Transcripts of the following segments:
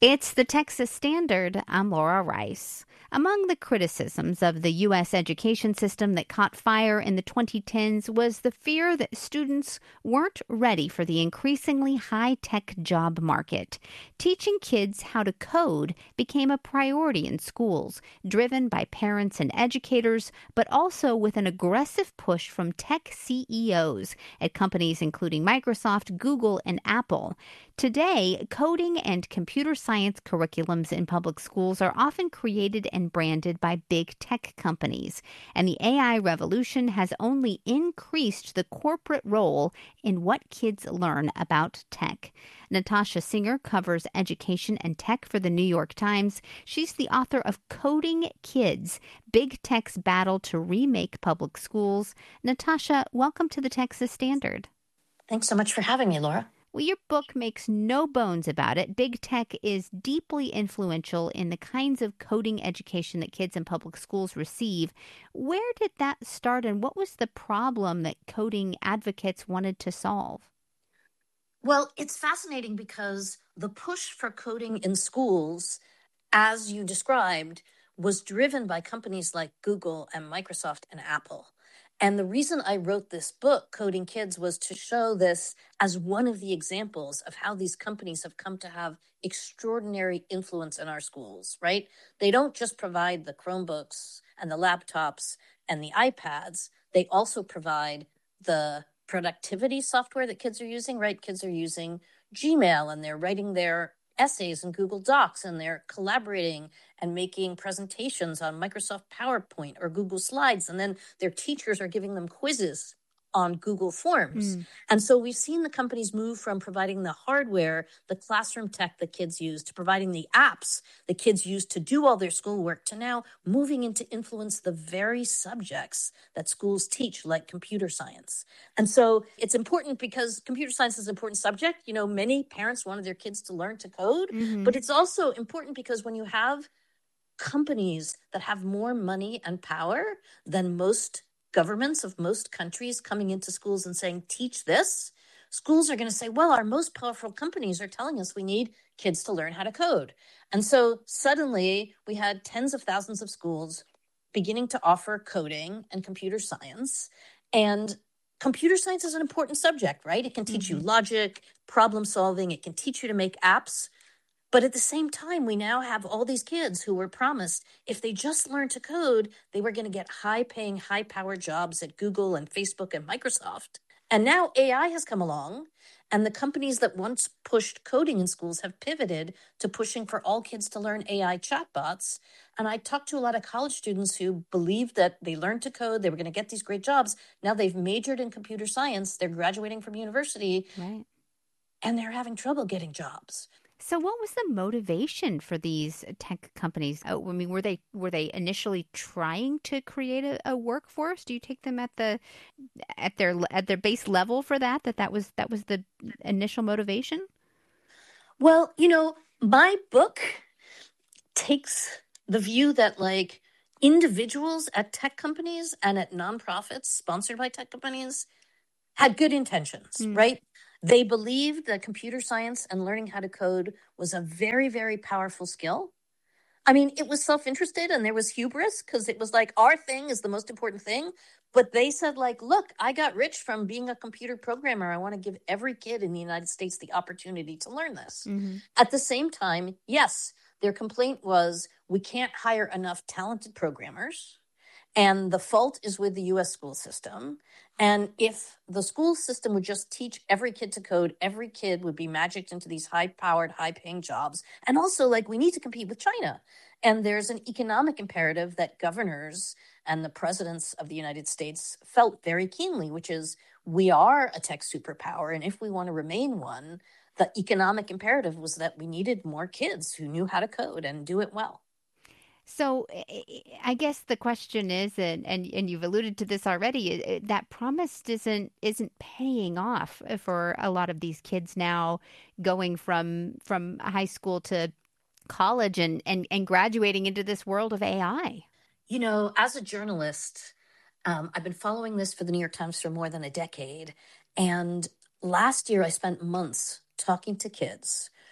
It's the Texas Standard. I'm Laura Rice. Among the criticisms of the U.S. education system that caught fire in the 2010s was the fear that students weren't ready for the increasingly high-tech job market. Teaching kids how to code became a priority in schools, driven by parents and educators, but also with an aggressive push from tech CEOs at companies including Microsoft, Google, and Apple. Today, coding and computer science curriculums in public schools are often created and branded by big tech companies, and the AI revolution has only increased the corporate role in what kids learn about tech. Natasha Singer covers education and tech for the New York Times. She's the author of Coding Kids, Big Tech's Battle to Remake Public Schools. Natasha, welcome to the Texas Standard. Thanks so much for having me, Laura. Well, your book makes no bones about it. Big tech is deeply influential in the kinds of coding education that kids in public schools receive. Where did that start, and what was the problem that coding advocates wanted to solve? Well, it's fascinating because the push for coding in schools, as you described, was driven by companies like Google and Microsoft and Apple. And the reason I wrote this book, Coding Kids, was to show this as one of the examples of how these companies have come to have extraordinary influence in our schools, right? They don't just provide the Chromebooks and the laptops and the iPads. They also provide the productivity software that kids are using, right? Kids are using Gmail and they're writing their essays in Google Docs and they're collaborating and making presentations on Microsoft PowerPoint or Google Slides. And then their teachers are giving them quizzes on Google Forms. And so we've seen the companies move from providing the hardware, the classroom tech that kids use, to providing the apps the kids use to do all their schoolwork, to now moving into influence the very subjects that schools teach, like computer science. And so it's important because computer science is an important subject. You know, many parents wanted their kids to learn to code, but it's also important because when you have companies that have more money and power than most governments of most countries coming into schools and saying, teach this, schools are going to say, well, our most powerful companies are telling us we need kids to learn how to code. And so suddenly we had tens of thousands of schools beginning to offer coding and computer science. And computer science is an important subject, right? It can teach you logic, problem solving. It can teach you to make apps. But at the same time, we now have all these kids who were promised if they just learned to code, they were going to get high-paying, high-powered jobs at Google and Facebook and Microsoft. And now AI has come along, and the companies that once pushed coding in schools have pivoted to pushing for all kids to learn AI chatbots. And I talked to a lot of college students who believed that they learned to code, they were going to get these great jobs. Now they've majored in computer science, they're graduating from university, Right. and they're having trouble getting jobs. So what was the motivation for these tech companies? I mean, were they initially trying to create a workforce? Do you take them at their base level for that was the initial motivation? Well, you know, my book takes the view that like individuals at tech companies and at nonprofits sponsored by tech companies had good intentions, right? They believed that computer science and learning how to code was a very, very powerful skill. I mean, it was self-interested and there was hubris because it was like our thing is the most important thing. But they said like, look, I got rich from being a computer programmer. I want to give every kid in the United States the opportunity to learn this. At the same time, yes, their complaint was we can't hire enough talented programmers. And the fault is with the US school system. And if the school system would just teach every kid to code, every kid would be magicked into these high-powered, high-paying jobs. And also, like, we need to compete with China. And there's an economic imperative that governors and the presidents of the United States felt very keenly, which is we are a tech superpower. And if we want to remain one, the economic imperative was that we needed more kids who knew how to code and do it well. So I guess the question is, and you've alluded to this already, that promise isn't paying off for a lot of these kids now going from high school to college and graduating into this world of AI. You know, as a journalist, I've been following this for the New York Times for more than a decade. And last year, I spent months talking to kids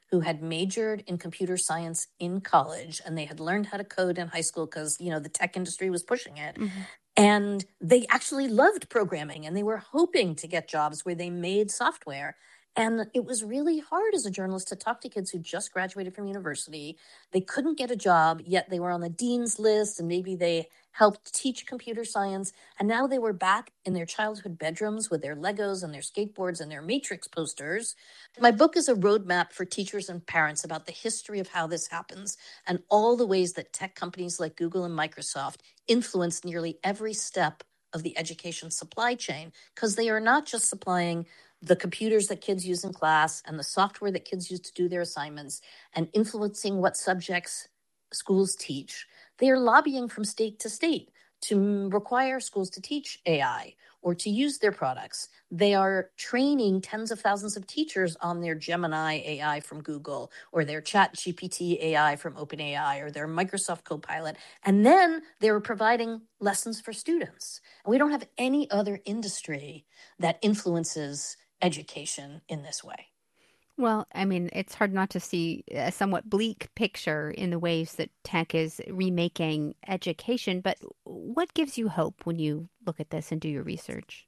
who had majored in computer science in college, and they had learned how to code in high school because, the tech industry was pushing it. Mhm. And they actually loved programming, and they were hoping to get jobs where they made software. And it was really hard as a journalist to talk to kids who just graduated from university. They couldn't get a job, yet they were on the dean's list, and maybe they helped teach computer science. And now they were back in their childhood bedrooms with their Legos and their skateboards and their Matrix posters. My book is a roadmap for teachers and parents about the history of how this happens and all the ways that tech companies like Google and Microsoft influence nearly every step of the education supply chain, because they are not just supplying the computers that kids use in class and the software that kids use to do their assignments and influencing what subjects schools teach. They are lobbying from state to state to require schools to teach AI or to use their products. They are training tens of thousands of teachers on their Gemini AI from Google or their ChatGPT AI from OpenAI or their Microsoft Copilot. And then they're providing lessons for students. And we don't have any other industry that influences education in this way. Well, I mean, it's hard not to see a somewhat bleak picture in the ways that tech is remaking education. But what gives you hope when you look at this and do your research?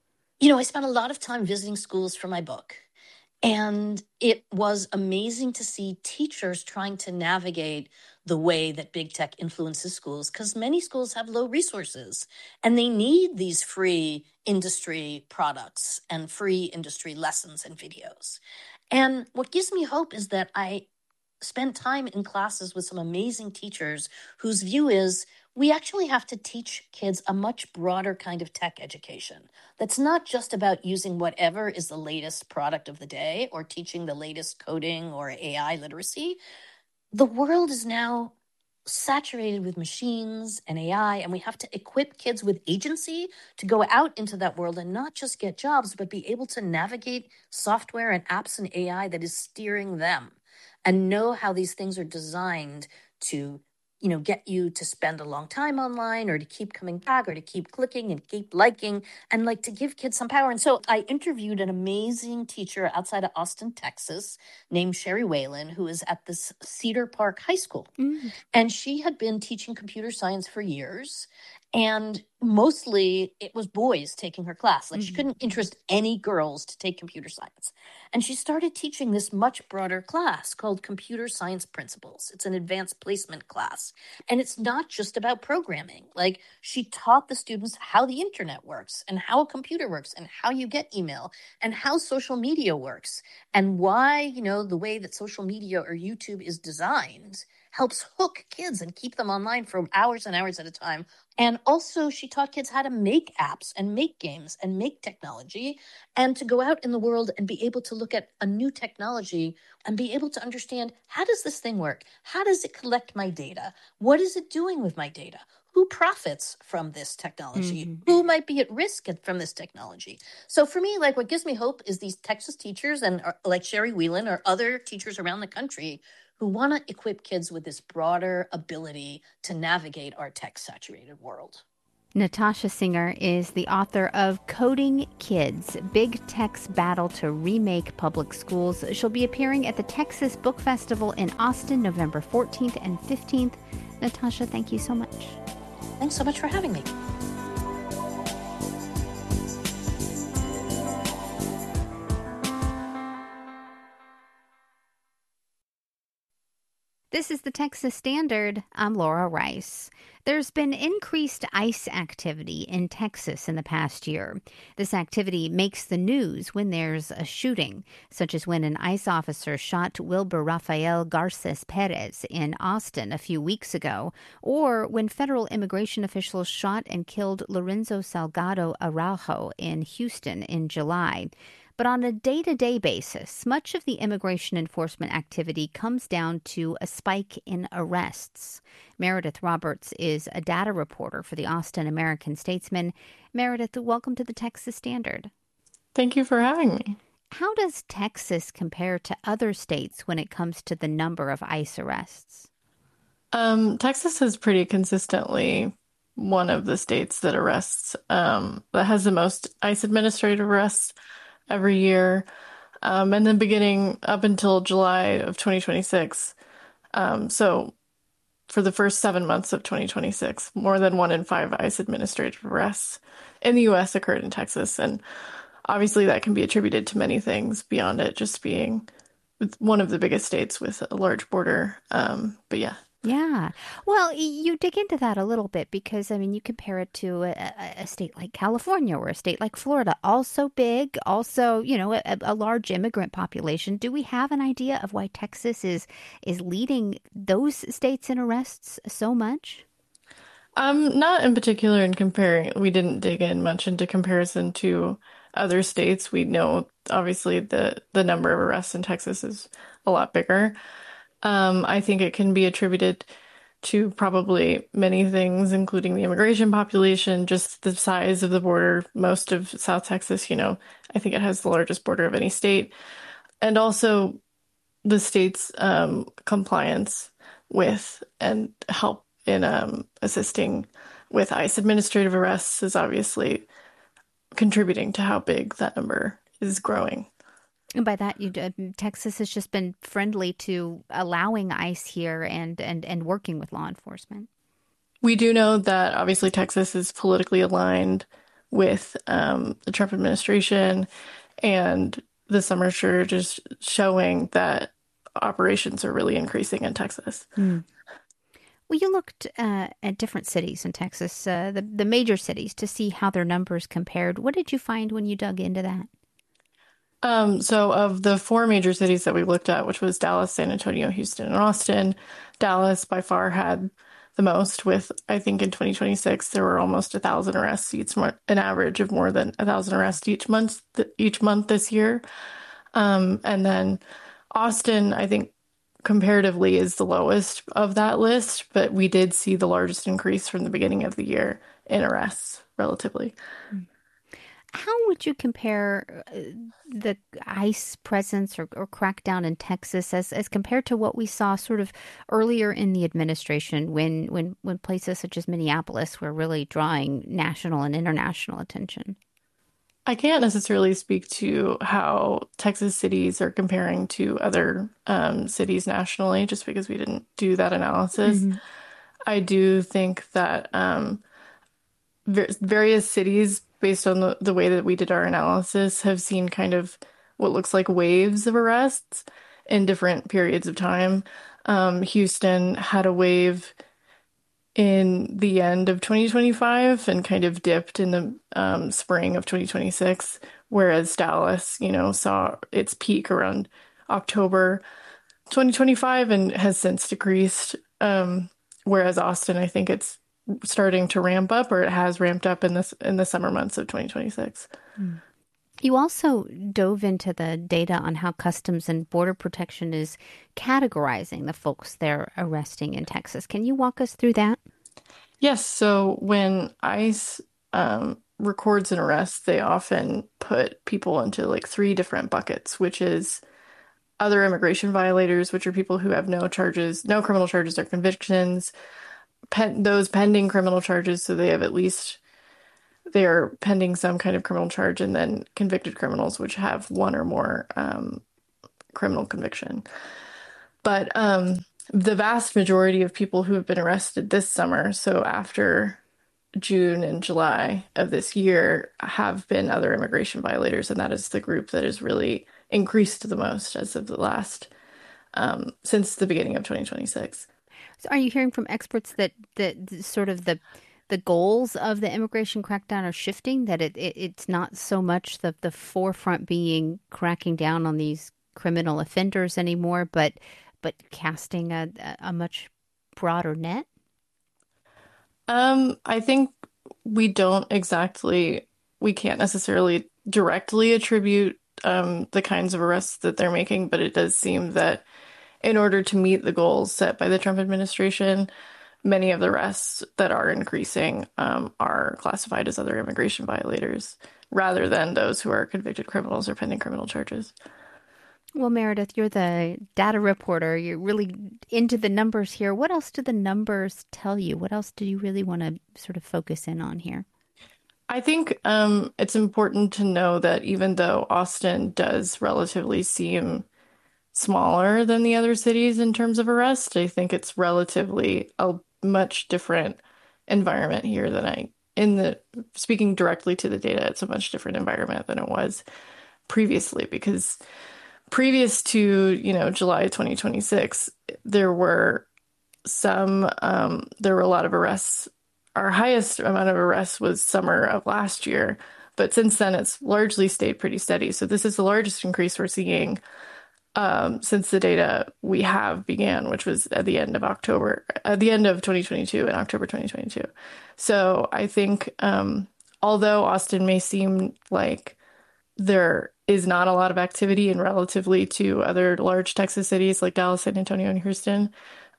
I spent a lot of time visiting schools for my book. And it was amazing to see teachers trying to navigate the way that big tech influences schools, because many schools have low resources and they need these free industry products and free industry lessons and videos. And what gives me hope is that I spent time in classes with some amazing teachers whose view is we actually have to teach kids a much broader kind of tech education that's not just about using whatever is the latest product of the day or teaching the latest coding or AI literacy. The world is now saturated with machines and AI, and we have to equip kids with agency to go out into that world and not just get jobs, but be able to navigate software and apps and AI that is steering them and know how these things are designed to get you to spend a long time online or to keep coming back or to keep clicking and keep liking and like to give kids some power. And so I interviewed an amazing teacher outside of Austin, Texas, named Sherry Whalen, who is at this Cedar Park High School. Mm. And she had been teaching computer science for years. And mostly it was boys taking her class. Like she couldn't interest any girls to take computer science. And she started teaching this much broader class called Computer Science Principles. It's an advanced placement class. And it's not just about programming. Like she taught the students how the internet works and how a computer works and how you get email and how social media works and why, the way that social media or YouTube is designed helps hook kids and keep them online for hours and hours at a time. And also she taught kids how to make apps and make games and make technology and to go out in the world and be able to look at a new technology and be able to understand, how does this thing work? How does it collect my data? What is it doing with my data? Who profits from this technology? Who might be at risk from this technology? So for me, like what gives me hope is these Texas teachers and like Sherry Whelan or other teachers around the country who want to equip kids with this broader ability to navigate our tech-saturated world. Natasha Singer is the author of Coding Kids, Big Tech's Battle to Remake Public Schools. She'll be appearing at the Texas Book Festival in Austin, November 14th and 15th. Natasha, thank you so much. Thanks so much for having me. This is the Texas Standard. I'm Laura Rice. There's been increased ICE activity in Texas in the past year. This activity makes the news when there's a shooting, such as when an ICE officer shot Wilber Rafael Garces Perez in Austin a few weeks ago, or when federal immigration officials shot and killed Lorenzo Salgado Araujo in Houston in July. But on a day-to-day basis, much of the immigration enforcement activity comes down to a spike in arrests. Meredith Roberts is a data reporter for the Austin American-Statesman. Meredith, welcome to the Texas Standard. Thank you for having me. How does Texas compare to other states when it comes to the number of ICE arrests? Texas is pretty consistently one of the states that that has the most ICE administrative arrests every year. And then beginning up until July of 2026. So for the first 7 months of 2026, more than 1 in 5 ICE administrative arrests in the US occurred in Texas. And obviously that can be attributed to many things beyond it just being one of the biggest states with a large border. But yeah. Yeah. Well, you dig into that a little bit because, I mean, you compare it to a state like California or a state like Florida, also big, also, a large immigrant population. Do we have an idea of why Texas is leading those states in arrests so much? Not in particular in comparing, we didn't dig in much into comparison to other states. We know obviously the number of arrests in Texas is a lot bigger. I think it can be attributed to probably many things, including the immigration population, just the size of the border. Most of South Texas, I think it has the largest border of any state, and also the state's compliance with and help in assisting with ICE administrative arrests is obviously contributing to how big that number is growing. And by that, Texas has just been friendly to allowing ICE here and working with law enforcement. We do know that obviously Texas is politically aligned with the Trump administration, and the summer sure just showing that operations are really increasing in Texas. Mm. Well, you looked at different cities in Texas, the major cities, to see how their numbers compared. What did you find when you dug into that? So of the four major cities that we looked at, which was Dallas, San Antonio, Houston, and Austin, Dallas by far had the most with, I think in 2026, there were almost 1,000 arrests each month, an average of more than 1,000 arrests each month this year. And then Austin, I think comparatively is the lowest of that list, but we did see the largest increase from the beginning of the year in arrests relatively. How would you compare the ICE presence or crackdown in Texas as compared to what we saw sort of earlier in the administration when places such as Minneapolis were really drawing national and international attention? I can't necessarily speak to how Texas cities are comparing to other cities nationally, just because we didn't do that analysis. Hmm. I do think that various cities, based on the way that we did our analysis, have seen kind of what looks like waves of arrests in different periods of time. Houston had a wave in the end of 2025 and kind of dipped in the spring of 2026, whereas Dallas, saw its peak around October 2025 and has since decreased. Whereas Austin, I think it's starting to ramp up, or it has ramped up in the summer months of 2026. You also dove into the data on how Customs and Border Protection is categorizing the folks they're arresting in Texas. Can you walk us through that? Yes. So when ICE records an arrest, they often put people into like three different buckets, which is other immigration violators, which are people who have no charges, no criminal charges or convictions, those pending criminal charges, so they have at least they're pending some kind of criminal charge, and then convicted criminals, which have one or more criminal conviction. But the vast majority of people who have been arrested this summer, so after June and July of this year, have been other immigration violators, and that is the group that has really increased the most as of the last since the beginning of 2026. So are you hearing from experts that sort of the goals of the immigration crackdown are shifting, that it's not so much the forefront being cracking down on these criminal offenders anymore, but casting a much broader net? I think we can't necessarily directly attribute the kinds of arrests that they're making, but it does seem that in order to meet the goals set by the Trump administration, many of the arrests that are increasing are classified as other immigration violators rather than those who are convicted criminals or pending criminal charges. Well, Meredith, you're the data reporter. You're really into the numbers here. What else do the numbers tell you? What else do you really want to sort of focus in on here? I think it's important to know that even though Austin does relatively seem smaller than the other cities in terms of arrest, I think it's relatively a much different environment here than speaking directly to the data, it's a much different environment than it was previously because previous to, July 2026, there were there were a lot of arrests. Our highest amount of arrests was summer of last year, but since then it's largely stayed pretty steady. So this is the largest increase we're seeing since the data we have began, which was at the end of 2022, in October 2022. So I think although Austin may seem like there is not a lot of activity and relatively to other large Texas cities like Dallas, San Antonio, and Houston,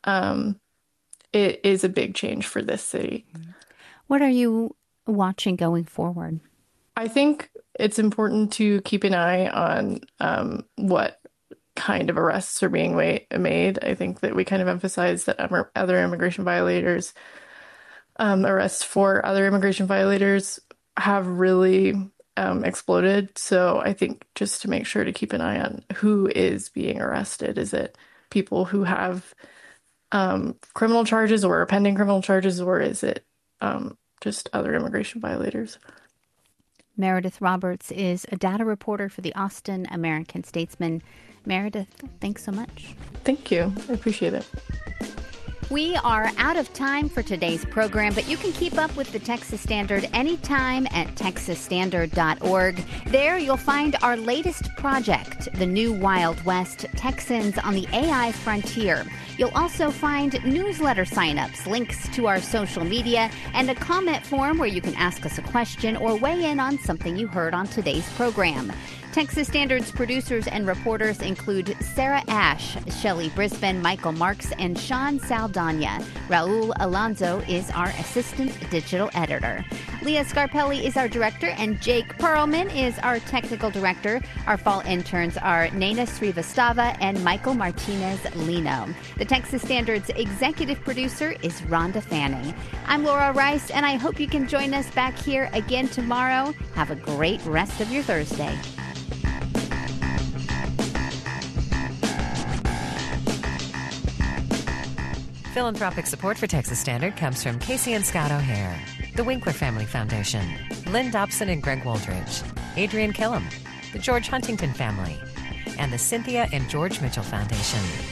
it is a big change for this city. What are you watching going forward? I think it's important to keep an eye on what kind of arrests are being made. I think that we kind of emphasize that other immigration violators, arrests for other immigration violators have really exploded. So I think just to make sure to keep an eye on who is being arrested. Is it people who have criminal charges or pending criminal charges, or is it just other immigration violators? Meredith Roberts is a data reporter for the Austin American-Statesman. Meredith, thanks so much. Thank you. I appreciate it. We are out of time for today's program, but you can keep up with the Texas Standard anytime at texasstandard.org. There you'll find our latest project, The New Wild West, Texans on the AI Frontier. You'll also find newsletter signups, links to our social media, and a comment form where you can ask us a question or weigh in on something you heard on today's program. Texas Standard's producers and reporters include Sarah Ash, Shelley Brisbane, Michael Marks, and Sean Saldana. Raul Alonso is our assistant digital editor. Leah Scarpelli is our director, and Jake Perlman is our technical director. Our fall interns are Nena Srivastava and Michael Martinez-Lino. The Texas Standard's executive producer is Rhonda Fanning. I'm Laura Rice, and I hope you can join us back here again tomorrow. Have a great rest of your Thursday. Philanthropic support for Texas Standard comes from Casey and Scott O'Hare, the Winkler Family Foundation, Lynn Dobson and Greg Waldridge, Adrian Killam, the George Huntington Family, and the Cynthia and George Mitchell Foundation.